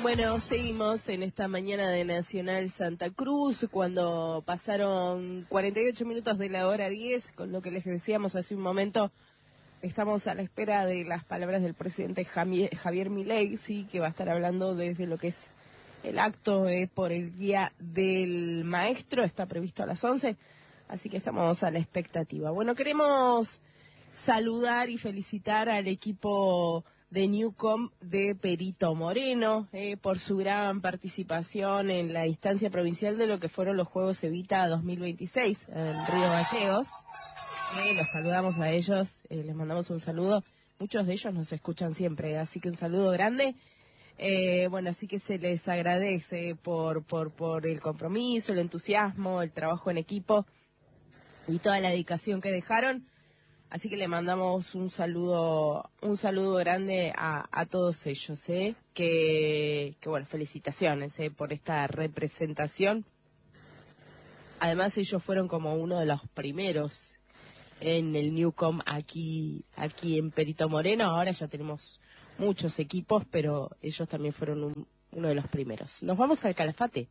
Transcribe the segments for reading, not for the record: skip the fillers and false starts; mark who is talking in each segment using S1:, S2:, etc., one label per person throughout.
S1: Bueno, seguimos en esta mañana de Nacional Santa Cruz, cuando pasaron 48 minutos de la hora 10, con lo que les decíamos hace un momento, estamos a la espera de las palabras del presidente Javier Milei, sí, que va a estar hablando desde lo que es el acto por el Día del Maestro, está previsto a las 11, así que estamos a la expectativa. Bueno, queremos saludar y felicitar al equipo de Newcom de Perito Moreno por su gran participación en la instancia provincial de lo que fueron los Juegos Evita 2026 en Río Gallegos. Los saludamos a ellos, les mandamos un saludo. Muchos de ellos nos escuchan siempre, así que un saludo grande. Bueno, así que se les agradece por el compromiso, el entusiasmo, el trabajo en equipo y toda la dedicación que dejaron. Así que le mandamos un saludo grande a todos ellos, que bueno, felicitaciones, por esta representación. Además ellos fueron como uno de los primeros en el Newcom aquí en Perito Moreno. Ahora ya tenemos muchos equipos, pero ellos también fueron uno de los primeros. Nos vamos al Calafate.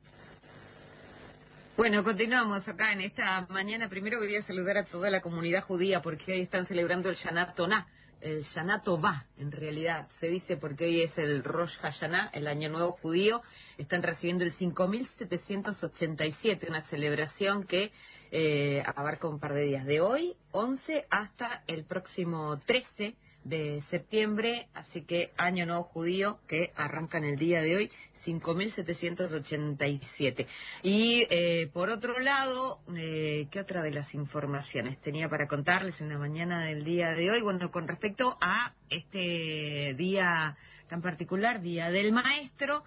S2: Bueno, continuamos acá en esta mañana. Primero quería saludar a toda la comunidad judía porque hoy están celebrando el Shana Tonah, el Shana Tová, en realidad se dice, porque hoy es el Rosh Hashanah, el Año Nuevo Judío. Están recibiendo el 5787, una celebración que abarca un par de días, de hoy 11 hasta el próximo 13 de septiembre, así que Año Nuevo Judío que arranca en el día de hoy, 5787. Y por otro lado, ¿qué otra de las informaciones tenía para contarles en la mañana del día de hoy? Bueno, con respecto a este día tan particular, Día del Maestro,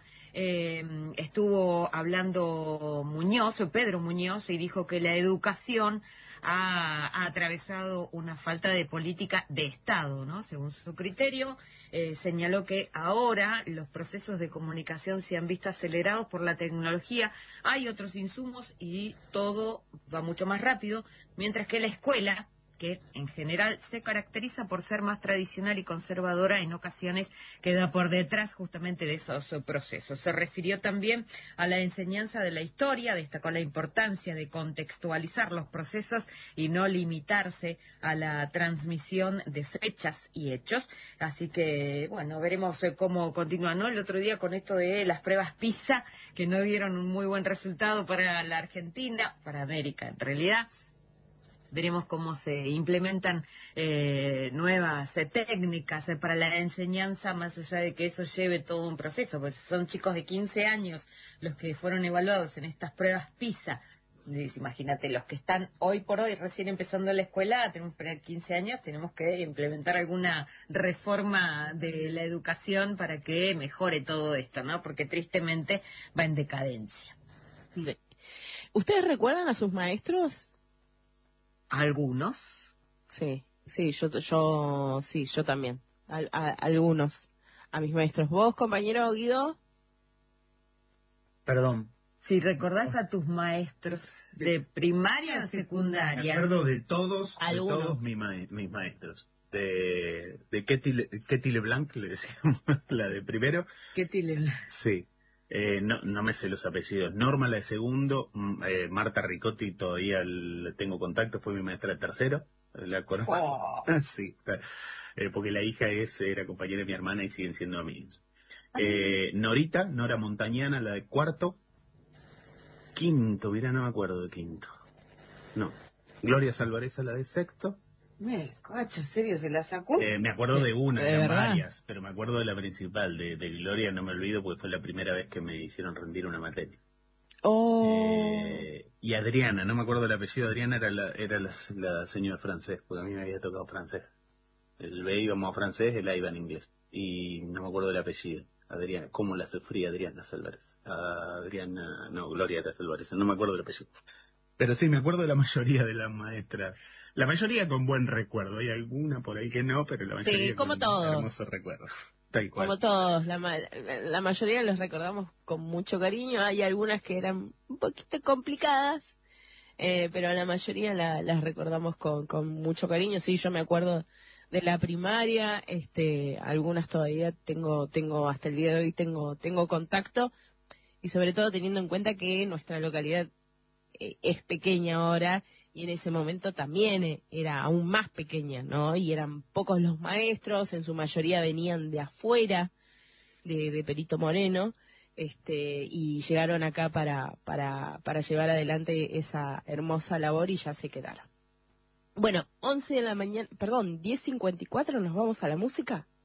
S2: estuvo hablando Pedro Muñoz, y dijo que la educación ha atravesado una falta de política de Estado, ¿no? Según su criterio, señaló que ahora los procesos de comunicación se han visto acelerados por la tecnología, hay otros insumos y todo va mucho más rápido, mientras que la escuela, que en general se caracteriza por ser más tradicional y conservadora, en ocasiones queda por detrás justamente de esos procesos. Se refirió también a la enseñanza de la historia, destacó la importancia de contextualizar los procesos y no limitarse a la transmisión de fechas y hechos. Así que, bueno, veremos cómo continúa, ¿no? El otro día con esto de las pruebas PISA, que no dieron un muy buen resultado para la Argentina, para América en realidad. Veremos cómo se implementan nuevas técnicas para la enseñanza, más allá de que eso lleve todo un proceso, pues son chicos de 15 años los que fueron evaluados en estas pruebas PISA. Imagínate, los que están hoy por hoy recién empezando la escuela, tenemos 15 años, tenemos que implementar alguna reforma de la educación para que mejore todo esto, ¿no? Porque tristemente va en decadencia.
S1: ¿Ustedes recuerdan a sus maestros?
S2: ¿Algunos?
S1: Sí, yo también. Algunos, a mis maestros. ¿Vos, compañero Guido?
S3: Perdón.
S2: Si recordás a tus maestros de primaria o secundaria.
S3: Me acuerdo de todos mis maestros. De Ketty LeBlanc, le decíamos, la de primero.
S2: Ketty LeBlanc.
S3: Sí. No me sé los apellidos. Norma, la de segundo. Marta Ricotti, todavía tengo contacto, fue mi maestra de tercero. La conozco.
S2: Oh.
S3: Sí, porque la hija era compañera de mi hermana y siguen siendo amigos. Nora Montañana, la de cuarto. Quinto, mira, no me acuerdo de quinto. No. Gloria Salvareza, la de sexto.
S2: Cocho, ¿serio se la sacó?
S3: Me acuerdo de una, eran
S1: verdad.
S3: varias, pero me acuerdo de la principal, de Gloria, no me olvido, porque fue la primera vez que me hicieron rendir una materia. Y Adriana, no me acuerdo del apellido. Adriana era la señora francés, porque a mí me había tocado francés. El B íbamos a francés, el A iba en inglés. Y no me acuerdo del apellido. Adriana, ¿cómo la sufrí Adriana Salvarez? Gloria era Salvarez, no me acuerdo del apellido. Pero sí, me acuerdo de la mayoría de las maestras. La mayoría con buen recuerdo. Hay alguna por ahí que no, pero la mayoría
S1: como
S3: con
S1: todos.
S3: hermosos recuerdos. Tal cual.
S1: Como todos, la mayoría los recordamos con mucho cariño. Hay algunas que eran un poquito complicadas, pero la mayoría las recordamos con mucho cariño. Sí, yo me acuerdo de la primaria, algunas todavía tengo hasta el día de hoy tengo contacto, y sobre todo teniendo en cuenta que nuestra localidad es pequeña ahora, y en ese momento también era aún más pequeña, ¿no? Y eran pocos los maestros, en su mayoría venían de afuera, de Perito Moreno, y llegaron acá para llevar adelante esa hermosa labor y ya se quedaron. Bueno, 11 de la mañana, perdón, 10:54, nos vamos a la música.